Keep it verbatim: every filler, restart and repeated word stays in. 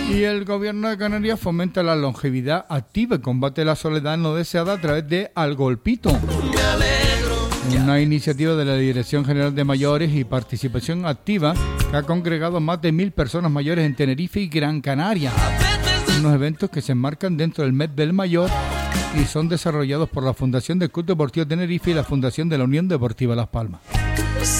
Y el gobierno de Canarias fomenta la longevidad activa y combate la soledad no deseada a través de Al Golpito, una iniciativa de la Dirección General de Mayores y Participación Activa que ha congregado más de mil personas mayores en Tenerife y Gran Canaria. Unos eventos que se enmarcan dentro del mes del mayor y son desarrollados por la Fundación del Club Deportivo Tenerife y la Fundación de la Unión Deportiva Las Palmas.